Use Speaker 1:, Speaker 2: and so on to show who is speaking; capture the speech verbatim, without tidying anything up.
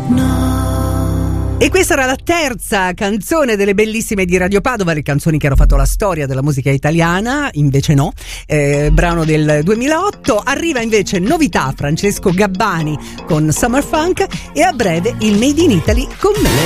Speaker 1: No. E questa era la terza canzone delle bellissime di Radio Padova, le canzoni che hanno fatto la storia della musica italiana, invece no, eh, brano del duemilaotto. Arriva invece novità, Francesco Gabbani con Summer Funk, e a breve il Made in Italy con me.